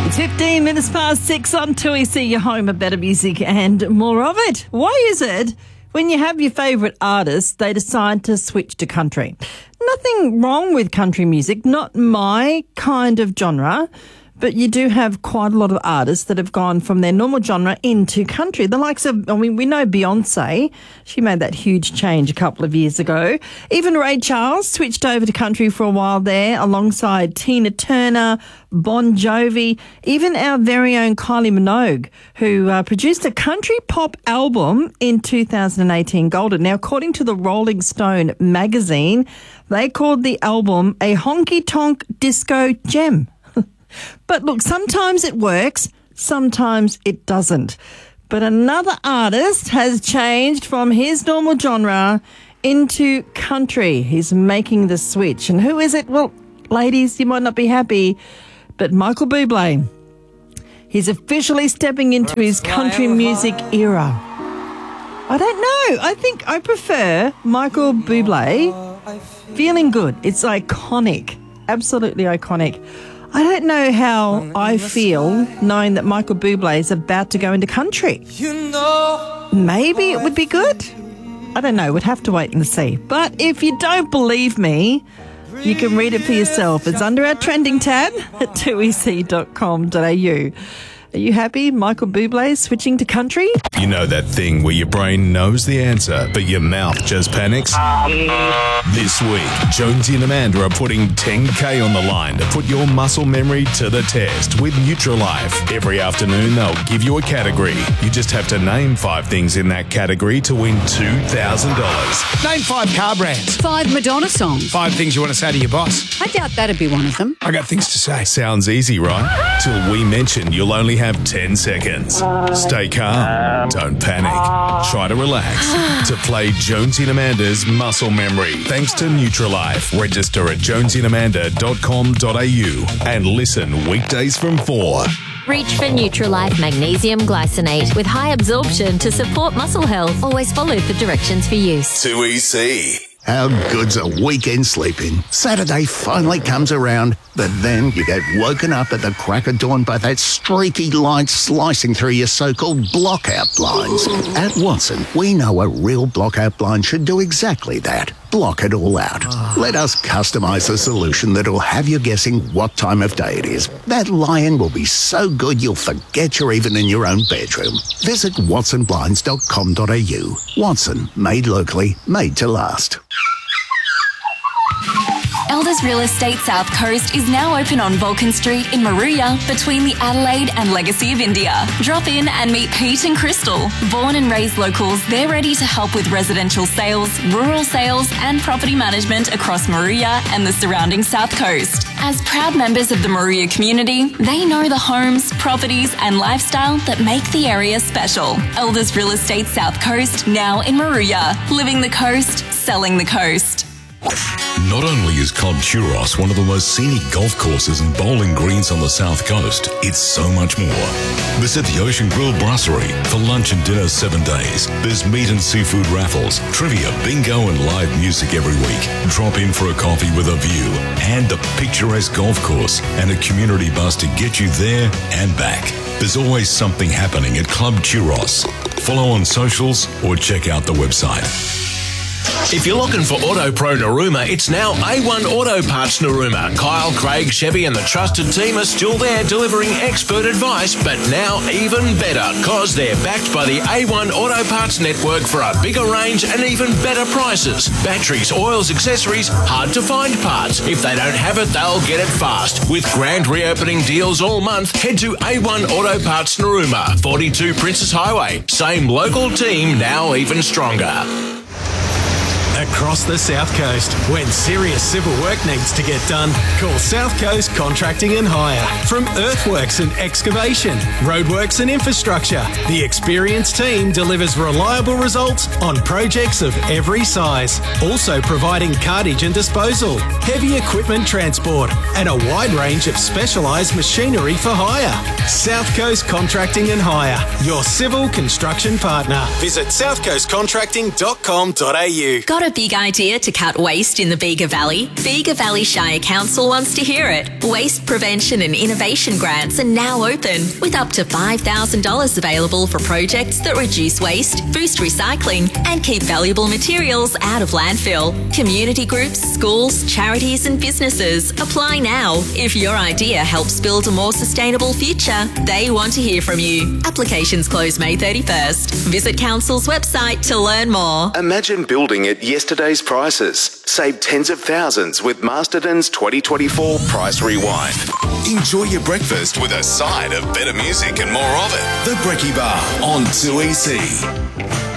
It's 15 minutes past 6 on 2EC, your home of better music and more of it. Why is it when you have your favourite artists, they decide to switch to country? Nothing wrong with country music, not my kind of genre, but you do have quite a lot of artists that have gone from their normal genre into country. The likes of, we know Beyonce. She made that huge change a couple of years ago. Even Ray Charles switched over to country for a while there, alongside Tina Turner, Bon Jovi, even our very own Kylie Minogue, who produced a country pop album in 2018, Golden. Now, according to the Rolling Stone magazine, they called the album a honky-tonk disco gem. But look, sometimes it works, sometimes it doesn't. But another artist has changed from his normal genre into country. He's making the switch. And who is it? Well, ladies, you might not be happy, but Michael Bublé. He's officially stepping into his country music era. I don't know. I think I prefer Michael Bublé. Feeling Good. It's iconic. Absolutely iconic. I don't know how I feel knowing that Michael Bublé is about to go into country. Maybe it would be good. I don't know. We'd have to wait and see. But if you don't believe me, you can read it for yourself. It's under our trending tab at 2ec.com.au. Are you happy Michael Bublé is switching to country? You know that thing where your brain knows the answer, but your mouth just panics? This week, Jonesy and Amanda are putting $10K on the line to put your muscle memory to the test with Nutrilife. Every afternoon, they'll give you a category. You just have to name 5 things in that category to win $2,000. Name 5 car brands. 5 Madonna songs. 5 things you want to say to your boss. I doubt that'd be one of them. I got things to say. Sounds easy, right? Till we mention you'll only have 10 seconds. Stay calm. Don't panic. Try to relax. To play Jonesy and Amanda's Muscle Memory. Thanks to Nutrilife. Register at jonesyandamanda.com.au and listen weekdays from 4. Reach for Nutrilife Magnesium Glycinate with high absorption to support muscle health. Always follow the directions for use. 2EC. How good's a weekend sleeping? Saturday finally comes around, but then you get woken up at the crack of dawn by that streaky light slicing through your so-called blockout blinds. At Watson, we know a real blockout blind should do exactly that. Block it all out. Let us customise a solution that'll have you guessing what time of day it is. That lion will be so good you'll forget you're even in your own bedroom. Visit watsonblinds.com.au. Watson, made locally, made to last. Elders Real Estate South Coast is now open on Vulcan Street in Maruya between the Adelaide and Legacy of India. Drop in and meet Pete and Crystal. Born and raised locals, they're ready to help with residential sales, rural sales and property management across Maruya and the surrounding South Coast. As proud members of the Maruya community, they know the homes, properties and lifestyle that make the area special. Elders Real Estate South Coast, now in Maruya. Living the coast, selling the coast. Not only is Club Churros one of the most scenic golf courses and bowling greens on the South Coast, it's so much more. Visit the Ocean Grill Brasserie for lunch and dinner 7 days. There's meat and seafood raffles, trivia, bingo and live music every week. Drop in for a coffee with a view and a picturesque golf course and a community bus to get you there and back. There's always something happening at Club Churros. Follow on socials or check out the website. If you're looking for Auto Pro Narooma, it's now A1 Auto Parts Narooma. Kyle, Craig, Chevy and the trusted team are still there delivering expert advice, but now even better because they're backed by the A1 Auto Parts network for a bigger range and even better prices. Batteries, oils, accessories, hard to find parts. If they don't have it, they'll get it fast. With grand reopening deals all month, head to A1 Auto Parts Narooma, 42 Princess Highway. Same local team, now even stronger. Across the South Coast, when serious civil work needs to get done, call South Coast Contracting and Hire. From earthworks and excavation, roadworks and infrastructure, the experienced team delivers reliable results on projects of every size. Also providing cartage and disposal, heavy equipment transport, and a wide range of specialised machinery for hire. South Coast Contracting and Hire, your civil construction partner. Visit southcoastcontracting.com.au. Got a a big idea to cut waste in the Bega Valley? Bega Valley Shire Council wants to hear it. Waste prevention and innovation grants are now open, with up to $5,000 available for projects that reduce waste, boost recycling, and keep valuable materials out of landfill. Community groups, schools, charities, and businesses apply now. If your idea helps build a more sustainable future, they want to hear from you. Applications close May 31st. Visit Council's website to learn more. Imagine building at yesterday's prices. Save tens of thousands with Masterton's 2024 Price Rewind. Enjoy your breakfast with a side of better music and more of it. The Brekkie Bar on 2EC.